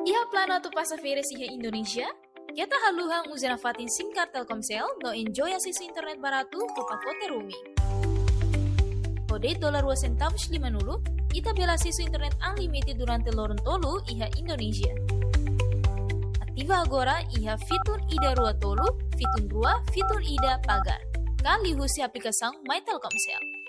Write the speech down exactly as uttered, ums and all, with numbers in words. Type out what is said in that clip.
Iha plano tu passageres iha Indonesia? Kita haluhang uzana fatin SIM card Telkomsel no enjoy akses internet baratu ke pacote roaming. Kode dolar dua centavos lima nulu, ita bela akses internet unlimited durante lorong tolu iha Indonesia. Aktiva agora iha fitur Ida Rua Tolu, fitur Rua, fitur Ida Pagar. Kali husi aplikação My Telkomsel.